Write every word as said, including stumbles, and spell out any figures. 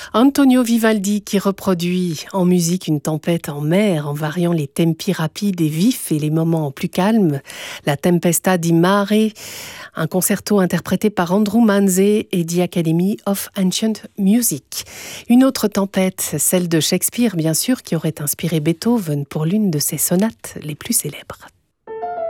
Antonio Vivaldi qui reproduit en musique une tempête en mer en variant les tempi rapides et vifs et les moments plus calmes. La Tempesta di Mare, un concerto interprété par Andrew Manze et The Academy of Ancient Music. Une autre tempête, celle de Shakespeare bien sûr, qui aurait inspiré Beethoven pour l'une de ses sonates les plus célèbres.